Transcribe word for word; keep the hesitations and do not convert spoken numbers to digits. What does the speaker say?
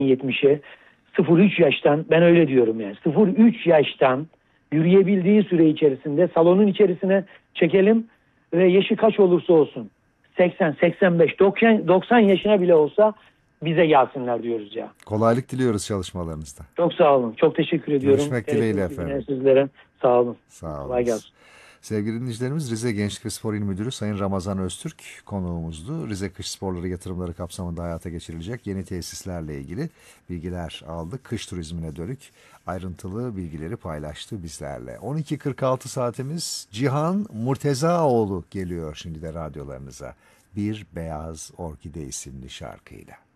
yetmişe sıfır üç yaştan, ben öyle diyorum yani, sıfır üç yaştan yürüyebildiği süre içerisinde salonun içerisine çekelim ve yaşı kaç olursa olsun seksen, seksen beş, doksan yaşına bile olsa bize gelsinler diyoruz ya. Kolaylık diliyoruz çalışmalarınızda. Çok sağ olun. Çok teşekkür ediyorum. Görüşmek dileğiyle efendim. Sizlere sağ olun. Sağ Kolay olun. gelsin. Sevgili dinleyicilerimiz, Rize Gençlik ve Spor İl Müdürü Sayın Ramazan Öztürk konuğumuzdu. Rize kış sporları yatırımları kapsamında hayata geçirilecek yeni tesislerle ilgili bilgiler aldık. Kış turizmine dönük ayrıntılı bilgileri paylaştı bizlerle. on iki kırk altı saatimiz. Cihan Murtezaoğlu geliyor şimdi de radyolarınıza. Bir Beyaz Orkide isimli şarkıyla.